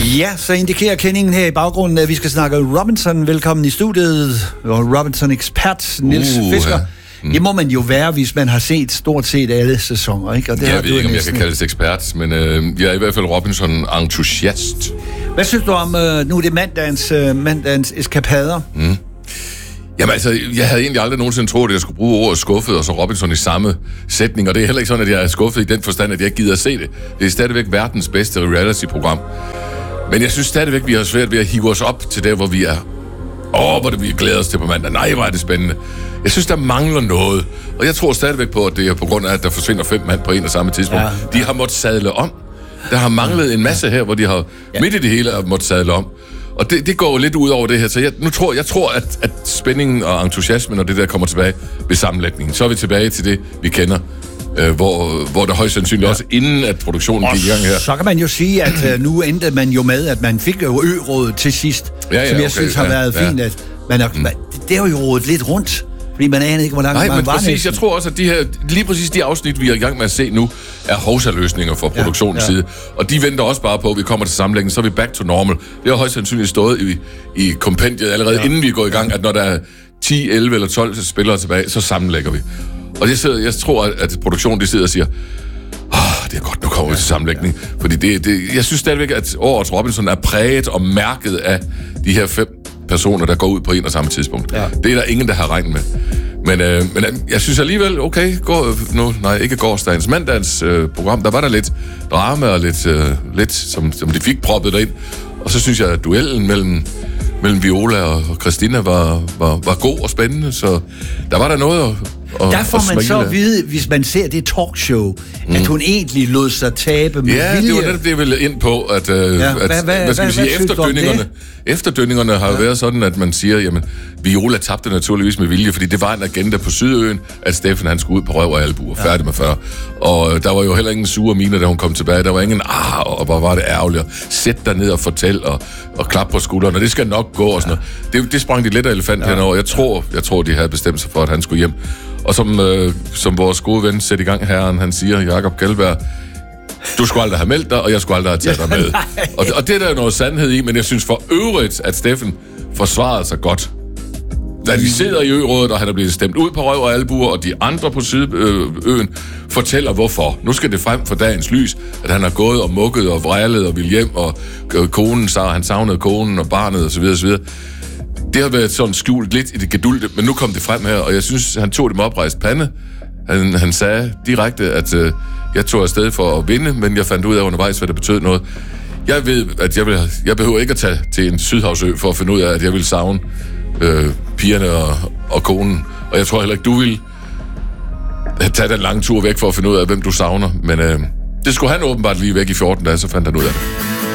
Ja, så indikerer kendingen her i baggrunden, at vi skal snakke Robinson. Velkommen i studiet. Og Robinson-ekspert Niels Fisker. Ja. Det må man jo være, hvis man har set stort set alle sæsoner, ikke? Og det jeg ved ikke, om jeg kan kalde det ekspert, men jeg er i hvert fald Robinson-entusiast. Hvad synes du om, nu er det mandagens eskapader? Jamen altså, jeg havde egentlig aldrig nogensinde troet, at jeg skulle bruge ordet skuffet og så Robinson i samme sætning, og det er heller ikke sådan, at jeg er skuffet i den forstand, at jeg ikke gider at se det. Det er stadigvæk verdens bedste reality-program. Men jeg synes stadigvæk, vi har svært ved at hive os op til der, hvor vi er. Hvor det vi glæder os til på mandag. Nej, hvor er det spændende. Jeg synes, der mangler noget. Og jeg tror stadigvæk på, at det er på grund af, at der forsvinder 5 mand på en og samme tidspunkt. Ja. De har måttet sadle om. Der har manglet en masse her, hvor de har midt i det hele har måttet sadle om. Og det går jo lidt ud over det her. Så jeg tror, at spændingen og entusiasmen og det der kommer tilbage ved sammenlægningen. Så er vi tilbage til det, vi kender. Hvor der højst sandsynligt også, inden at produktionen gik i gang her. Så kan man jo sige, at nu endte man jo med, at man fik jo ø-rådet til sidst. Som jeg synes har været fint, at det er jo rådet lidt rundt. Fordi man aner ikke, hvor langt man var præcis. Næsten. Jeg tror også, at lige præcis de afsnit, vi er i gang med at se nu, er hovsaløsninger fra produktionens side. Og de venter også bare på, at vi kommer til sammenlægning, så er vi back to normal. Det har højst sandsynligt stået i kompendiet allerede, inden vi går i gang, at når der er 10, 11 eller 12 spillere tilbage, så sammenlægger vi. Og jeg tror, at produktionen de sidder og siger, det er godt, nu kommer vi til sammenlægning. Fordi jeg synes stadigvæk, at årets Robinson er præget og mærket af de her 5 personer, der går ud på en og samme tidspunkt. Ja. Det er der ingen, der har regnet med. Men jeg synes alligevel, okay, ikke gårsdagens, mandagens program, der var der lidt drama og lidt som de fik proppet derind. Og så synes jeg, at duellen mellem Viola og Christina var god og spændende, så der var der noget der får man så at vide, hvis man ser det talkshow, at hun egentlig lod sig tabe med vilje. Ja, det var netop det, jeg ville ind på, at hvad skal vi sige, efterdønningerne har jo været sådan, at man siger, jamen, Viola tabte naturligvis med vilje, fordi det var en agenda på Sydøen, at Steffen han skulle ud på røv og albuer, færdig med 40. Og der var jo heller ingen sure miner, da hun kom tilbage. Der var ingen, og hvor var det ærgerligt. Sæt dig ned og fortæl, og klap på skulderen, og det skal nok gå, og sådan noget. Det sprang de lidt af elefant henover. Jeg tror, de havde bestemt sig for, at han skulle hjem. Og som vores gode ven sætter i gang herren, han siger, Jakob Kjellberg, du skulle aldrig have meldt dig, og jeg skulle aldrig have taget dig med. Og det er der noget sandhed i, men jeg synes for øvrigt, at Steffen forsvarede sig godt. Da de sidder i ø-rådet, og han er blevet stemt ud på røv og albuer, og de andre på Sydøen fortæller hvorfor. Nu skal det frem for dagens lys, at han har gået og mukket og vrællet og ville hjem, og konen han savnede konen og barnet osv. osv. Det har været sådan skjult lidt i det gedulte, men nu kom det frem her, og jeg synes, han tog det med oprejst pande. Han sagde direkte, at jeg tog afsted for at vinde, men jeg fandt ud af undervejs, hvad det betød noget. Jeg ved, at jeg behøver ikke at tage til en sydhavsø for at finde ud af, at jeg vil savne pigerne og konen. Og jeg tror heller ikke, du vil tage den lange tur væk for at finde ud af, hvem du savner. Men det skulle han åbenbart lige væk i 14 dage, så fandt han ud af det.